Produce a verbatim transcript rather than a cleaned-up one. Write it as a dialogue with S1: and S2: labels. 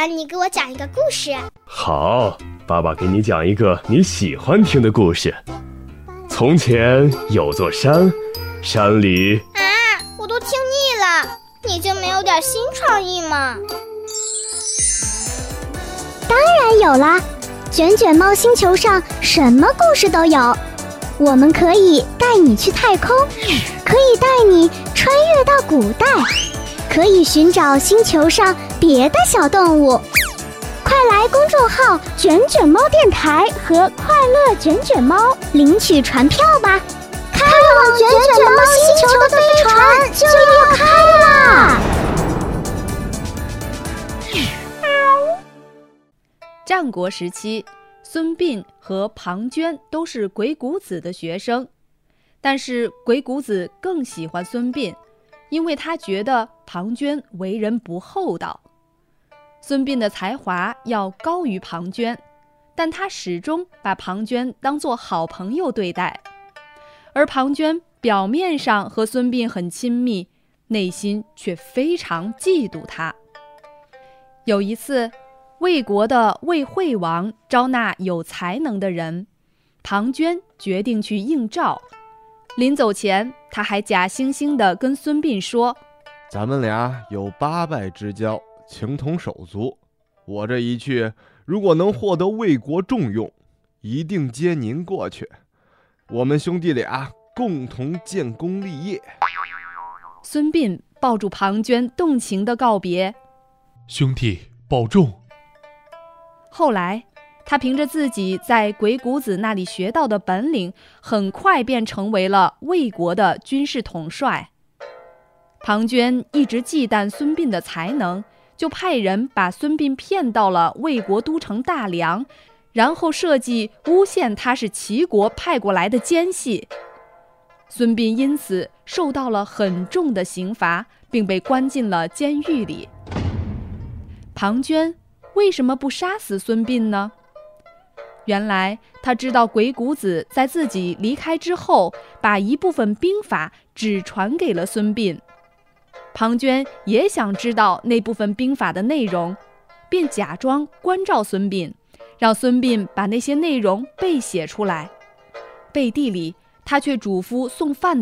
S1: 文，你给我讲一个故事。
S2: 好，爸爸给你讲一个你喜欢听的故事。从前有座山，山里……
S1: 啊，我都听腻了，你就没有点新创意吗？
S3: 当然有啦，卷卷猫星球上什么故事都有。我们可以带你去太空，可以带你穿越到古代，可以寻找星球上别的小动物。快来公众号卷卷猫电台和快乐卷卷猫领取船票吧，开往卷卷猫星球的飞船就要开啦！
S4: 战国时期，孙膑和庞涓都是鬼谷子的学生，但是鬼谷子更喜欢孙膑，因为他觉得庞涓为人不厚道。孙膑的才华要高于庞涓，但他始终把庞涓当作好朋友对待。而庞涓表面上和孙膑很亲密，内心却非常嫉妒他。有一次，魏国的魏惠王招纳有才能的人，庞涓决定去应召。临走前，他还假惺惺地跟孙膑说：
S5: 咱们俩有八拜之交，情同手足，我这一去，如果能获得魏国重用，一定接您过去，我们兄弟俩共同建功立业。
S4: 孙膑抱住庞涓，动情地告别：
S6: 兄弟保重。
S4: 后来他凭着自己在鬼谷子那里学到的本领，很快便成为了魏国的军事统帅。庞涓一直忌惮孙膑的才能，就派人把孙膑骗到了魏国都城大梁，然后设计诬陷他是齐国派过来的奸细。孙膑因此受到了很重的刑罚，并被关进了监狱里。庞涓为什么不杀死孙膑呢？原来他知道鬼谷子在自己离开之后，把一部分兵法只传给了孙膑。庞涓也想知道那部分兵法的内容，便假装关照孙膑，让孙膑把那些内容背写出来。背地里，他却嘱咐送饭